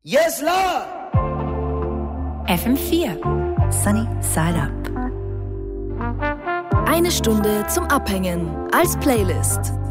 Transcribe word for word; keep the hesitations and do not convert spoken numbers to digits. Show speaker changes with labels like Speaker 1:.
Speaker 1: Yes, Lord!
Speaker 2: F M vier
Speaker 3: Sunny Side Up.
Speaker 4: Eine Stunde zum Abhängen als Playlist.